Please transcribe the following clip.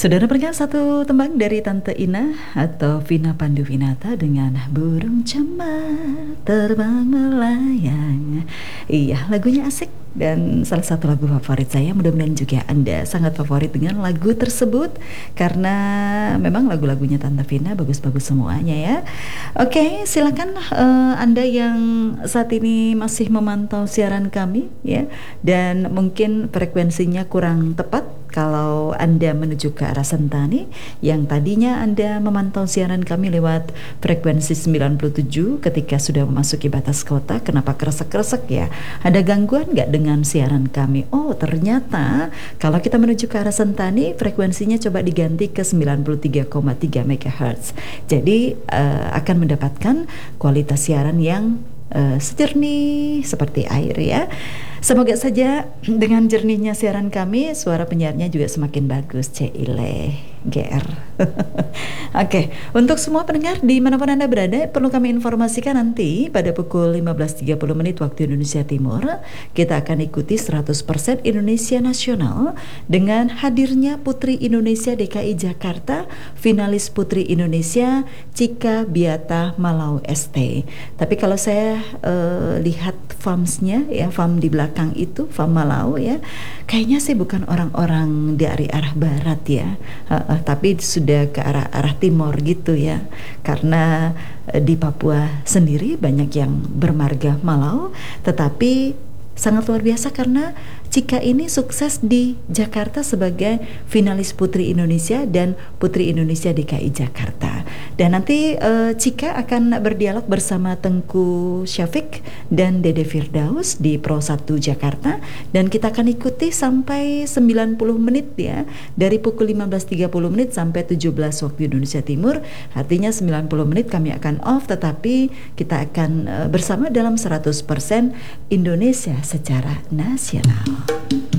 Saudara pendengar, satu tembang dari Tante Ina atau Vina Panduwinata dengan Burung Cemar Terbang Melayang. Iya, lagunya asik dan salah satu lagu favorit saya. Mudah-mudahan juga Anda sangat favorit dengan lagu tersebut karena memang lagu-lagunya Tante Vina bagus-bagus semuanya ya. Oke, silakan Anda yang saat ini masih memantau siaran kami ya, dan mungkin frekuensinya kurang tepat kalau Anda menuju ke arah Sentani, yang tadinya Anda memantau siaran kami lewat frekuensi 97 ketika sudah memasuki batas kota. Kenapa kresek-kresek ya? Ada gangguan nggak dengan siaran kami? Oh, ternyata kalau kita menuju ke arah Sentani, frekuensinya coba diganti ke 93,3 MHz. Jadi akan mendapatkan kualitas siaran yang sejernih seperti air ya. Semoga saja dengan jernihnya siaran kami, suara penyiarnya juga semakin bagus. Cile GR. Oke, untuk semua pendengar dimanapun Anda berada, perlu kami informasikan nanti pada pukul 15.30 menit waktu Indonesia Timur, kita akan ikuti 100% Indonesia Nasional dengan hadirnya Putri Indonesia DKI Jakarta, finalis Putri Indonesia Cika Biata Malau ST. Tapi kalau saya lihat famsnya ya, fam di belakang itu, fam Malau ya, kayaknya sih bukan orang-orang dari arah barat ya, tapi sudah ke arah timur gitu ya, karena di Papua sendiri banyak yang bermarga Malau, tetapi sangat luar biasa karena Cika ini sukses di Jakarta sebagai finalis Putri Indonesia dan Putri Indonesia DKI Jakarta. Dan nanti Cika akan berdialog bersama Tengku Syafiq dan Dede Firdaus di Pro 1 Jakarta, dan kita akan ikuti sampai 90 menit ya, dari pukul 15.30 menit sampai 17 waktu Indonesia Timur. Artinya 90 menit kami akan off, tetapi kita akan bersama dalam 100% Indonesia secara nasional.